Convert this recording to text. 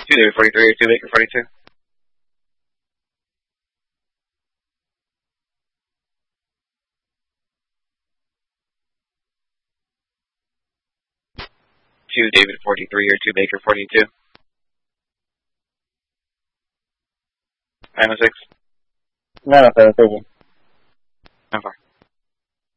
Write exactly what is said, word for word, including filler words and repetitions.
two David forty-three or two Baker forty-two. two David forty-three or two Baker forty-two. nine oh six. nine oh seven. nine four.